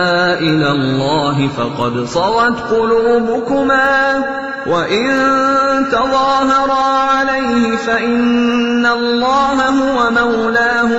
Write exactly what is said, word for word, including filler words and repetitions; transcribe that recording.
إلى الله فقد صغت قلوبكما، وإن تظاهرا عليه فإن الله هو مولاه